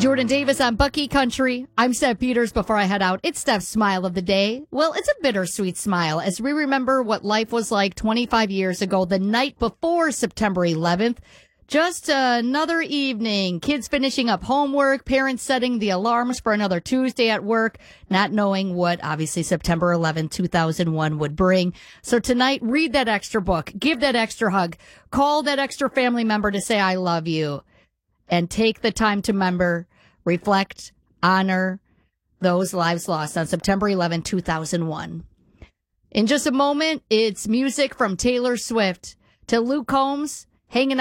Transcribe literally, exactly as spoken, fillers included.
Jordan Davis on Bucky Country. I'm Steph Peters. Before I head out, it's Steph's smile of the day. Well, it's a bittersweet smile as we remember what life was like twenty-five years ago, the night before September eleventh. Just another evening, kids finishing up homework, parents setting the alarms for another Tuesday at work, not knowing what, obviously, September eleventh, two thousand one would bring. So tonight, read that extra book, give that extra hug, call that extra family member to say, I love you, and take the time to remember, reflect, honor those lives lost on September eleventh, two thousand one. In just a moment, it's music from Taylor Swift to Luke Combs, hanging out.